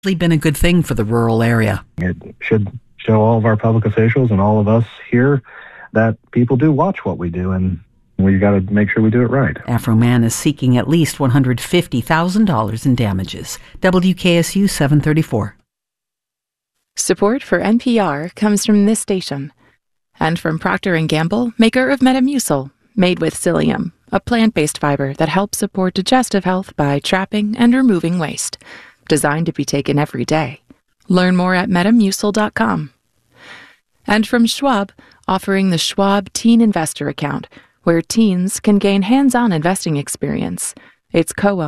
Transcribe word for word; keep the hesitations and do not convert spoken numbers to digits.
Really been a good thing for the rural area. It should show all of our public officials and all of us here that people do watch what we do, and we got to make sure we do it right. Afro-Man is seeking at least one hundred fifty thousand dollars in damages. W K S U seven thirty-four. Support for N P R comes from this station and from Procter and Gamble, maker of Metamucil, made with psyllium, a plant-based fiber that helps support digestive health by trapping and removing waste. Designed to be taken every day. Learn more at metamucil dot com. And from Schwab, offering the Schwab Teen Investor Account, where teens can gain hands-on investing experience. It's co-owned